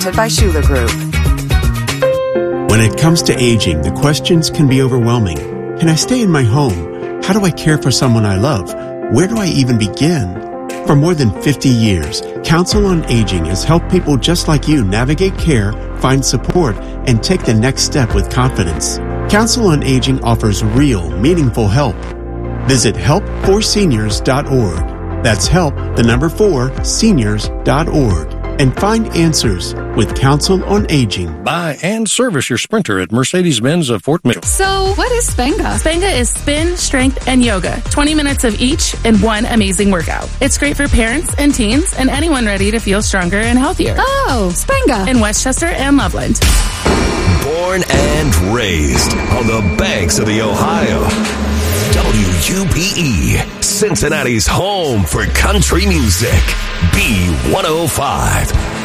By Schuler Group. When it comes to aging, the questions can be overwhelming. Can I stay in my home? How do I care for someone I love? Where do I even begin? For more than 50 years, Council on Aging has helped people just like you navigate care, find support, and take the next step with confidence. Council on Aging offers real, meaningful help. Visit help4seniors.org. That's help, the number 4, seniors.org. And find answers with Council on Aging. Buy and service your Sprinter at Mercedes-Benz of Fort Mill. So, what is Spenga? Spenga is spin, strength, and yoga. 20 minutes of each in one amazing workout. It's great for parents and teens and anyone ready to feel stronger and healthier. Oh, Spenga. In Westchester and Loveland. Born and raised on the banks of the Ohio. WUPE, Cincinnati's home for country music. B105.